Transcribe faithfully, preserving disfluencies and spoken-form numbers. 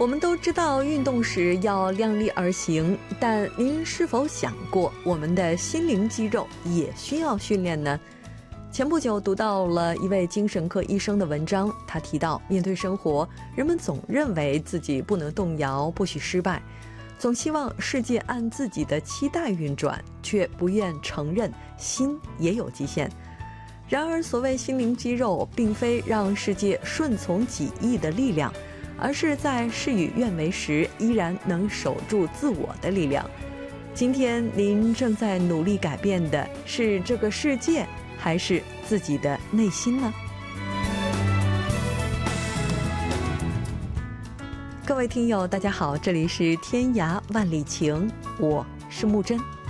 我们都知道运动时要量力而行，但您是否想过我们的心灵肌肉也需要训练呢？前不久读到了一位精神科医生的文章，他提到面对生活，人们总认为自己不能动摇，不许失败，总希望世界按自己的期待运转，却不愿承认心也有极限。然而所谓心灵肌肉，并非让世界顺从己意的力量，而是在事与愿违时依然能守住自我的力量。今天您正在努力改变的是这个世界，还是自己的内心呢？各位听友大家好，这里是天涯万里情，我是木真。